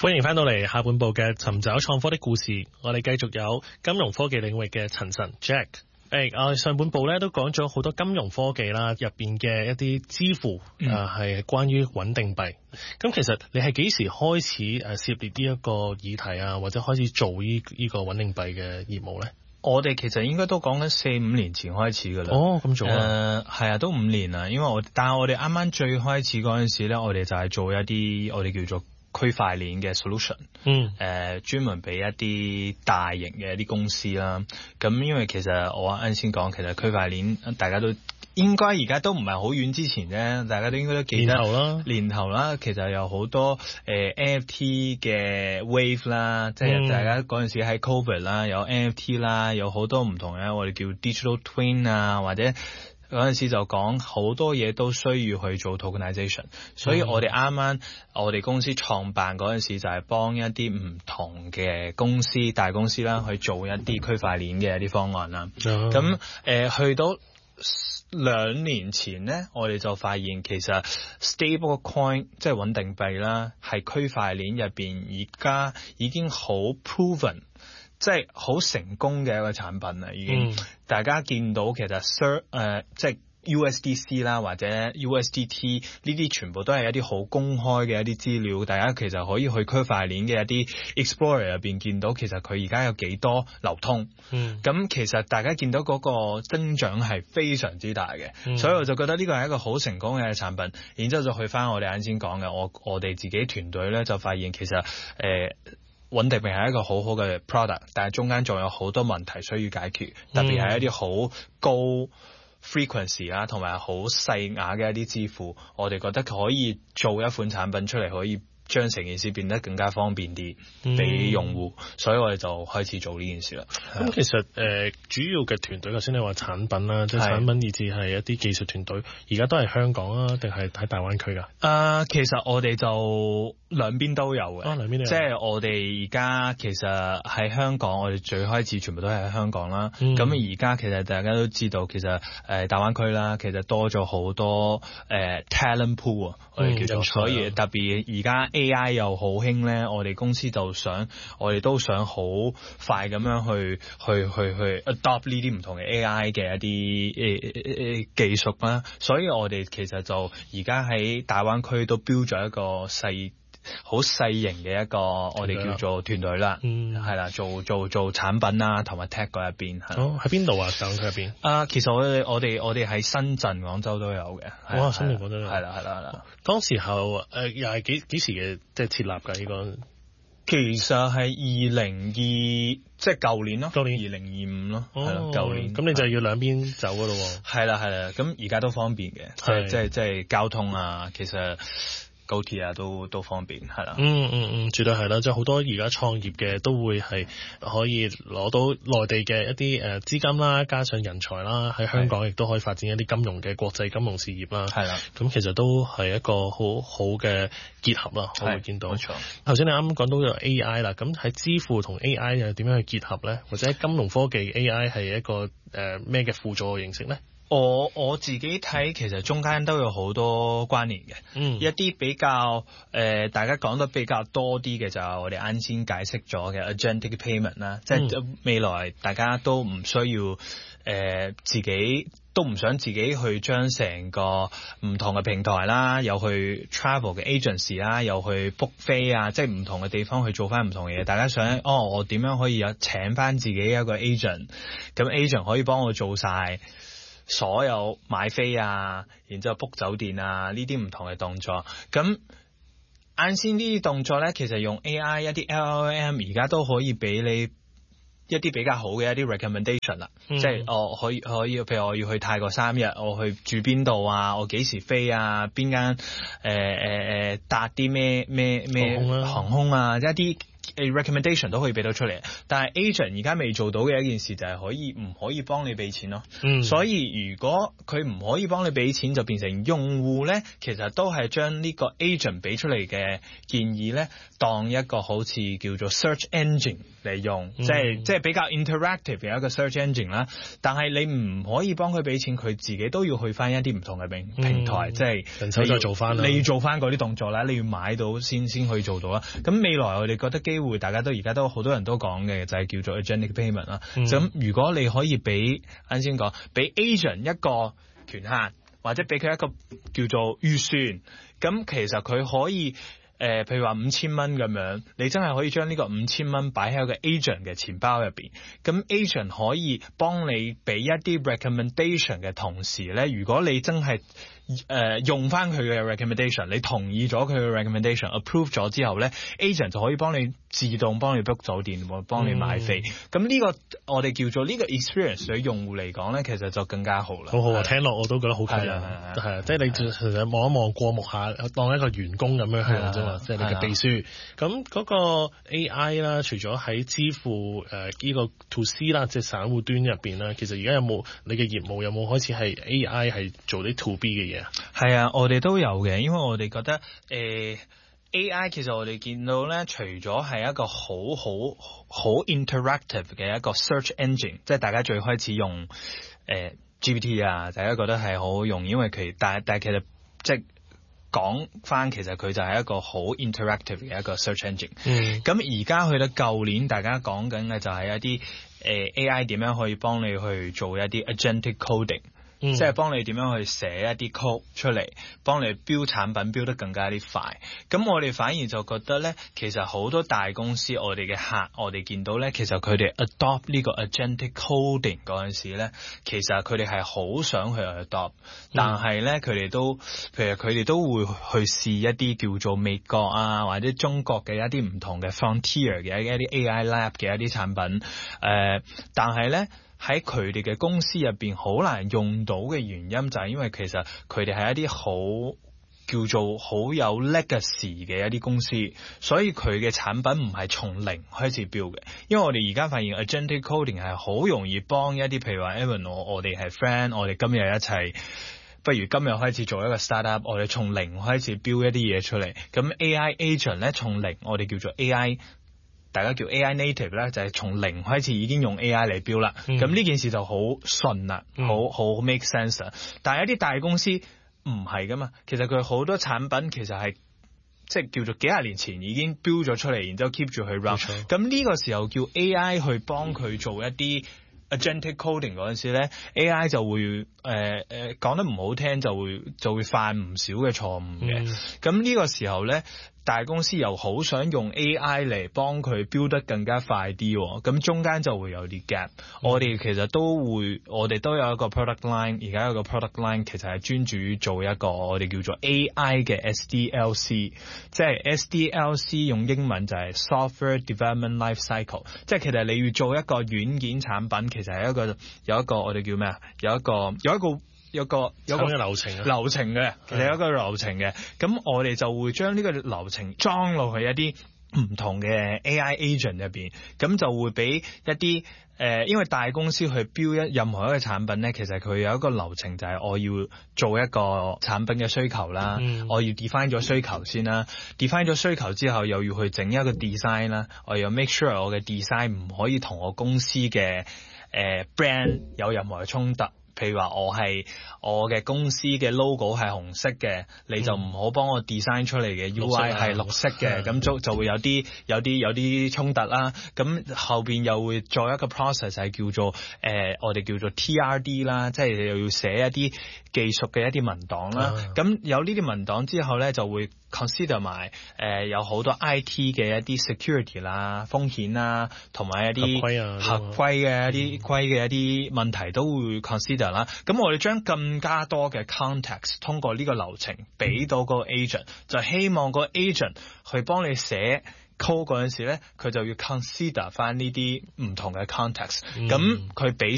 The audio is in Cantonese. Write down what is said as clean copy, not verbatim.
歡迎翻到嚟下半部嘅尋找創科的故事，我哋繼續有金融科技領域嘅陳晨 Jack。我哋上半部咧都講咗好多金融科技啦，入邊嘅一啲支付係關於穩定幣。咁其實你係幾時開始涉獵呢一個議題啊，或者開始做呢個穩定幣嘅業務咧？ 我哋其實應該都講緊4-5年前開始噶啦。 哦，咁早啊？ 係啊，都5年啦。因為但係我哋啱啱最開始嗰陣時咧，我哋就係做一啲我哋叫做區塊鏈嘅 solution，專門俾一啲大型嘅一啲公司啦。咁因為其實我啱先講，其實區塊鏈大家都應該而家都唔係好遠之前啫，大家都應該都記得年頭啦。其實有好多NFT 嘅 wave 啦，即係大家嗰陣時喺 COVID 啦，有 NFT 啦，有好多唔同嘅我哋叫 digital twin 啊，或者嗰陣時就講好多嘢都需要去做 tokenization，所以我哋啱啱我哋公司創辦嗰陣時就係幫一啲唔同嘅公司大公司啦去做一啲區塊鏈嘅一啲方案啦。咁去到2年前呢，我哋就發現其實 stable coin 即係穩定幣啦，係區塊鏈入邊而家已經好 proven，即係好成功嘅一個產品啦，已經大家見到其實即係 USDC 啦或者 USDT 呢啲全部都係一啲好公開嘅一啲資料，大家其實可以去區塊鏈嘅一啲 Explorer 入邊見到其實佢而家有幾多流通。咁其實大家見到嗰個增長係非常之大嘅，所以我就覺得呢個係一個好成功嘅產品。然之後就去翻我哋啱先講嘅，我哋自己團隊咧就發現其實穩定幣係一個好好嘅 product， 但係中間仲有好多問題需要解決，特別係一啲好高 frequency 啦，同埋好細額嘅一啲支付，我哋覺得可以做一款產品出嚟，可以將成件事變得更加方便啲俾用戶，所以我哋就開始做呢件事啦。 咁其實主要嘅團隊，頭先你話產品啦，即係產品以至係一啲技術團隊，而家都係香港啊，定係喺大灣區㗎？ 其實我哋就兩邊都有嘅， 兩邊都有。 即係我哋而家其實喺香港，我哋最開始全部都係喺香港啦。咁而家其實大家都知道，其實大灣區啦，其實多咗好多talent pool 啊，我哋叫做，所以特別而家 AI 又好興咧，我哋公司我哋都想好快咁樣去 adopt 呢啲唔同嘅 AI 嘅一啲技術啦。所以我哋其實就而家喺大灣區都標咗一個好細型嘅一個我哋叫做團隊啦，係啦，做產品啦，同埋 tech 嗰入邊。 喺邊度啊？大灣區入邊？ 其實我哋喺深圳、廣州都有嘅。 哇！深圳、廣州都有。 係啦。當時候又係幾時嘅即係設立㗎？呢個其實係即係舊年咯，舊年2025咯，係啦，舊年。 咁你就要兩邊走㗎咯喎。 係啦。咁而家都方便嘅，即係交通啊，其實高鐵啊都方便，係啦。 絕對係啦，即係好多而家創業嘅都會係可以攞到內地嘅一啲資金啦，加上人才啦，喺香港亦都可以發展一啲金融嘅國際金融事業啦。係啦，咁其實都係一個好好嘅結合啦。我會見到。冇錯。頭先你啱啱講到有 AI 啦，咁喺支付同 AI 又點樣去結合咧？或者金融科技 AI 係一個咩嘅輔助形式咧？ 我自己睇，其實中間都有好多關聯嘅。一啲比較大家講得比較多啲嘅就係我哋啱先解釋咗嘅 agentic payment 啦，即係未來大家都唔需要都唔想自己去將成個唔同嘅平台啦，又去 travel 嘅 agency 啦，又去 book 飛啊，即係唔同嘅地方去做翻唔同嘅嘢。大家想我點樣可以請翻自己一個 agent， 咁 agent 可以幫我做晒所有買飛啊，然之後 book 酒店啊，呢啲唔同嘅動作。咁啱先呢啲動作咧，其實用 AI 一啲 LLM 而家都可以俾你一啲比較好嘅一啲 recommendation 啦。即係我可以，譬如我要去泰國3日，我去住邊度啊？我幾時飛啊？邊間搭啲咩航空啊？一啲 recommendation 都可以俾到出嚟，但係 agent 而家未做到嘅一件事就係唔可以幫你俾錢咯。所以如果佢唔可以幫你俾錢，就變成用戶咧，其實都係將呢個 agent 俾出嚟嘅建議咧，當一個好似叫做 search engine 嚟用，即係比較 interactive 嘅一個 search engine 啦。但係你唔可以幫佢俾錢，佢自己都要去翻一啲唔同嘅平台，即係人手再做翻啦。 你要做翻嗰啲動作啦，你要買到先可以做到啦。咁未來我哋覺得機會，大家都而家都好多人都講嘅就係叫做 agentic payment 啦。咁如果你可以俾啱先講，俾 agent 一個權限，或者俾佢一個叫做預算，咁其實佢可以譬如話5000蚊咁樣，你真係可以將呢個5000蚊擺喺一個 agent 嘅錢包入邊，咁 agent 可以幫你俾一啲 recommendation 嘅同時咧，如果你真係用翻佢嘅 recommendation， 你同意咗佢嘅 recommendation approve 咗之後咧 agent 就可以幫你自動幫你 book 酒店，幫你買飛。咁呢個我哋叫做呢個 experience 對用戶嚟講咧，其實就更加好啦。 好啊，聽落我都覺得好吸引。係啊，即係你其實望一望過目下，當一個員工咁樣去用啫嘛，即係你嘅秘書。咁嗰個 AI 啦，除咗喺支付呢個 to C 啦，即係散戶端入邊啦，其實而家有冇你嘅業務有冇開始係 AI 係做啲 to B 嘅嘢？ 係啊，我哋都有嘅，因為我哋覺得AI 其實我哋見到咧，除咗係一個好 interactive 嘅一個 search engine， 即係大家最開始用GPT 啊，大家覺得係好好用，因為但係其實即係講翻，其實佢就係一個好 interactive 嘅一個 search engine。咁而家去到舊年，大家講緊嘅就係一啲AI 點樣可以幫你去做一啲 agentic coding。即係幫你點樣去寫一啲 code 出嚟，幫你標產品標得更加啲快。咁我哋反而就覺得咧，其實好多大公司，我哋嘅客，我哋見到咧，其實佢哋 adopt 呢個 agentic coding 嗰陣時咧，其實佢哋係好想去 adopt，但係咧佢哋都，譬如佢哋都會去試一啲叫做美國啊或者中國嘅一啲唔同嘅 frontier 嘅一啲 AI lab 嘅一啲產品，但係咧，喺佢哋嘅公司入邊好難用到嘅原因就係因為其實佢哋係一啲好叫做好有 legacy 嘅一啲公司，所以佢嘅產品唔係從零開始 build 嘅。因為我哋而家發現 agentic coding 係好容易幫一啲譬如話 Evan 我哋係 friend， 我哋今日一齊不如今日開始做一個 startup， 我哋從零開始 build 一啲嘢出嚟。咁 AI agent 咧，從零我哋叫做 AI。大家叫 AI native 咧，就係從零開始已經用 AI 嚟標啦。咁呢件事就好順啦，好 make sense 啊。但係一啲大公司唔係噶嘛，其實佢好多產品其實係即係叫做幾廿年前已經標咗出嚟，然之後 keep 住去 run。咁呢個時候叫 AI 去幫佢做一啲 agentic coding 嗰陣時咧 ，AI 就會講得唔好聽就會犯唔少嘅錯誤嘅。咁呢個時候咧。大公司又好想用 AI 嚟幫佢 build 得更加快啲，咁中間就會有啲 gap。我哋其實我哋都有一個 product line， 而家有個 product line 其實係專注於做一個我哋叫做 AI 嘅 SDLC， 即係 SDLC 用英文就係 software development life cycle， 即係其實你要做一個軟件產品，其實係有一個我哋叫咩啊？有一個流程嘅，其實有一個流程嘅，咁我哋就會將呢個流程裝落去一啲唔同嘅 AI agent 入邊，咁就會俾一啲因為大公司去標任何一個產品咧，其實佢有一個流程就係我要做一個產品嘅需求啦，我要 define 咗需求先啦 ，define 咗需求之後又要去整一個 design 啦，我要 make sure 我嘅 design 唔可以同我公司嘅brand 有任何嘅衝突。譬如話我嘅公司嘅 logo 係紅色嘅，你就唔好幫我 design 出嚟嘅 UI 係綠色嘅，咁就會有啲衝突啦。咁後邊又會再一個 process 係叫做我哋叫做 TRD 啦，即係又要寫一啲技術嘅一啲文檔啦。咁有呢啲文檔之後咧，就會 consider 埋有好多 IT 嘅一啲 security 啦、風險啦，同埋一啲合規嘅一啲問題都會 consider 啦。咁我哋將更加多嘅 context 通過呢個流程俾到個 agent， 就希望個 agent 去幫你寫 code 嗰陣時咧，佢就要 consider 翻呢啲唔同嘅 context。咁佢俾